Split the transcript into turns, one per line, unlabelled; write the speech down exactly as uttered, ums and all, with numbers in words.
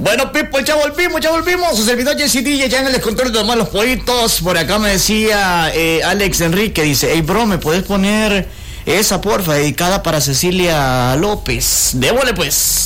Bueno, people, ya volvimos, ya volvimos. Su servidor Jesse D J ya en el descontrol de los malos pollitos. Por acá me decía eh, Alex Enrique, dice, hey bro, ¿me puedes poner esa porfa dedicada para Cecilia López? Démosle pues.